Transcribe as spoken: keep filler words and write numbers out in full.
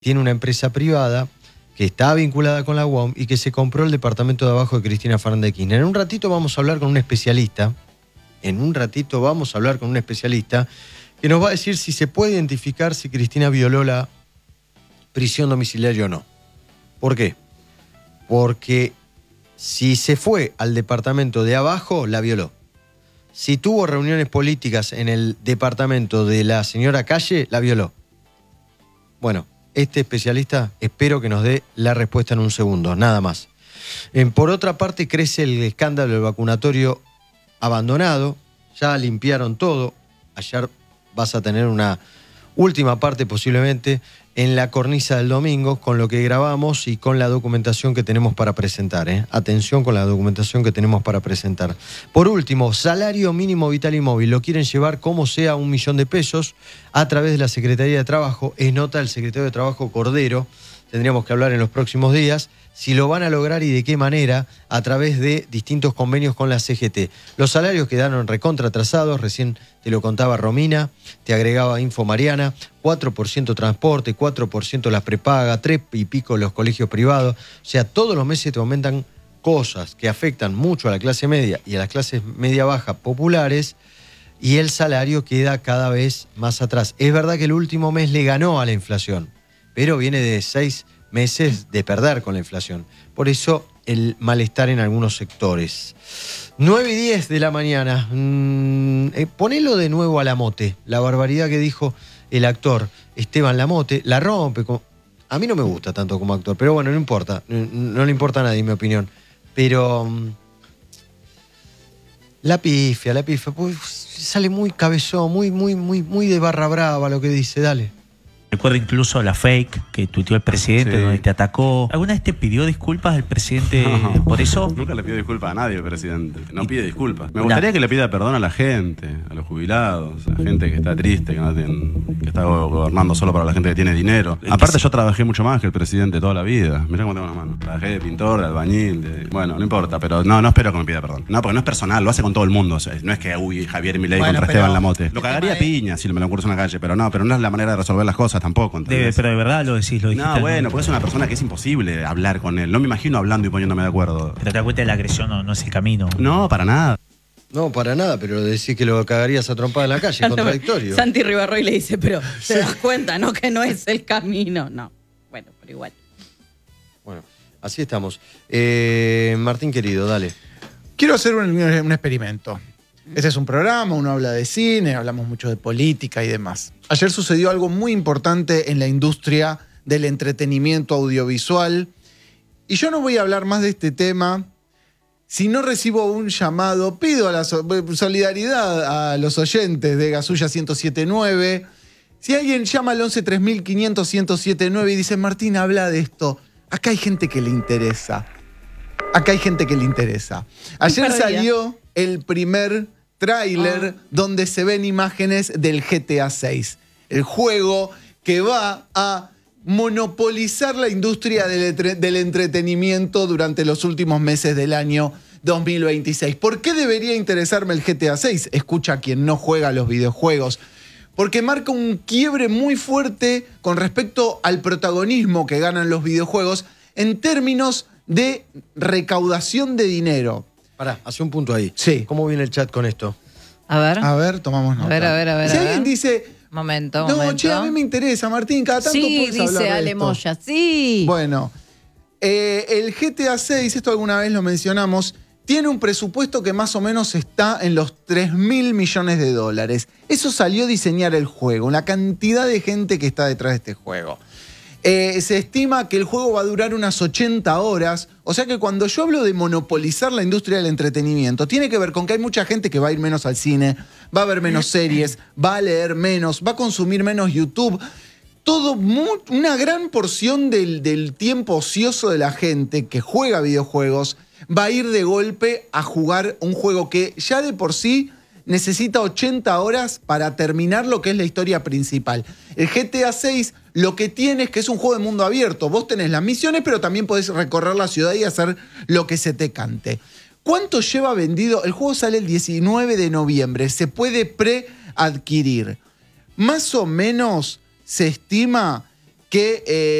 tiene una empresa privada que está vinculada con la U O M y que se compró el departamento de abajo de Cristina Fernández de Kirchner. En un ratito vamos a hablar con un especialista, en un ratito vamos a hablar con un especialista que nos va a decir si se puede identificar si Cristina violó la prisión domiciliaria o no. ¿Por qué? Porque si se fue al departamento de abajo, la violó. Si tuvo reuniones políticas en el departamento de la señora Calle, la violó. Bueno, este especialista espero que nos dé la respuesta en un segundo, nada más. Eh, por otra parte, crece el escándalo del vacunatorio abandonado. Ya limpiaron todo. Ayer vas a tener una última parte posiblemente en la cornisa del domingo con lo que grabamos y con la documentación que tenemos para presentar. ¿eh? Atención con la documentación que tenemos para presentar. Por último, salario mínimo vital y móvil. Lo quieren llevar como sea a un millón de pesos a través de la Secretaría de Trabajo. Es nota del secretario de Trabajo Cordero. Tendríamos que hablar en los próximos días si lo van a lograr y de qué manera a través de distintos convenios con la C G T. Los salarios quedaron recontra atrasados, recién te lo contaba Romina, te agregaba Info Mariana, cuatro por ciento transporte, cuatro por ciento las prepaga, tres y pico los colegios privados. O sea, todos los meses te aumentan cosas que afectan mucho a la clase media y a las clases media-baja populares y el salario queda cada vez más atrás. Es verdad que el último mes le ganó a la inflación, pero viene de seis meses de perder con la inflación. Por eso el malestar en algunos sectores. nueve y diez de la mañana. Mm, eh, ponelo de nuevo a Lamote. La barbaridad que dijo el actor Esteban Lamote. La rompe. Con... A mí no me gusta tanto como actor, pero bueno, no importa. No, no le importa a nadie, en mi opinión. Pero... Mm, la pifia, la pifia. Pues, sale muy cabezón, muy, muy, muy, muy de barra brava lo que dice. Dale. Recuerdo incluso la fake que tuiteó el presidente, sí, donde te atacó. ¿Alguna vez te pidió disculpas al presidente no, por eso? Nunca le pidió disculpas a nadie el presidente. No pide disculpas. Me gustaría no. que le pida perdón a la gente, a los jubilados, a la gente que está triste, que, no tiene, que está gobernando solo para la gente que tiene dinero. Aparte yo trabajé mucho más que el presidente toda la vida. Mirá cómo tengo las manos. Trabajé de pintor, de albañil, de... bueno, no importa, pero no, no espero que me pida perdón. No, porque no es personal, lo hace con todo el mundo. O sea, no es que, uy, Javier Milei bueno, contra Esteban Lamote. Lo cagaría piña si me lo curso en la calle, pero no, pero no es la manera de resolver las cosas tampoco. Debe, pero de verdad lo decís, lo dijiste. No, bueno, porque es una persona que es imposible hablar con él. No me imagino hablando y poniéndome de acuerdo. Pero te das cuenta de la agresión, no, no es el camino. No, para nada. No, para nada, pero decís que lo cagarías a trompada en la calle, contradictorio. Santi Ribarroy le dice, pero te das cuenta, ¿no? Que no es el camino. No, bueno, pero igual. Bueno, así estamos. Eh, Martín, querido, dale. Quiero hacer un, un experimento. Este es un programa, uno habla de cine, hablamos mucho de política y demás. Ayer sucedió algo muy importante en la industria del entretenimiento audiovisual y yo no voy a hablar más de este tema si no recibo un llamado. Pido a la solidaridad a los oyentes de Gasulla ciento siete punto nueve. Si alguien llama al once tres mil quinientos ciento siete punto nueve y dice, Martín, habla de esto, acá hay gente que le interesa. Acá hay gente que le interesa. Ayer salió el primer tráiler ah. donde se ven imágenes del G T A seis. El juego que va a monopolizar la industria del, entre, del entretenimiento durante los últimos meses del año dos mil veintiséis. ¿Por qué debería interesarme el G T A seis? Escucha a quien no juega a los videojuegos. Porque marca un quiebre muy fuerte con respecto al protagonismo que ganan los videojuegos en términos de recaudación de dinero. Pará, hace un punto ahí. Sí. ¿Cómo viene el chat con esto? A ver. A ver, tomamos nota. A ver, a ver, a ver. Si a alguien ver. dice... Momento, no, momento. che, a mí me interesa, Martín, cada tanto sí, puedes hablar de dice Ale esto. Moya, sí. Bueno, eh, el G T A seis, esto alguna vez lo mencionamos, tiene un presupuesto que más o menos está en los tres mil millones de dólares. Eso salió a diseñar el juego, la cantidad de gente que está detrás de este juego. Eh, se estima que el juego va a durar unas ochenta horas, o sea que cuando yo hablo de monopolizar la industria del entretenimiento, tiene que ver con que hay mucha gente que va a ir menos al cine, va a ver menos series, va a leer menos, va a consumir menos YouTube. Todo, una gran porción del, del tiempo ocioso de la gente que juega videojuegos va a ir de golpe a jugar un juego que ya de por sí necesita ochenta horas para terminar lo que es la historia principal. El G T A seis lo que tiene es que es un juego de mundo abierto. Vos tenés las misiones, pero también podés recorrer la ciudad y hacer lo que se te cante. ¿Cuánto lleva vendido? El juego sale el diecinueve de noviembre. Se puede preadquirir. Más o menos se estima que... Eh,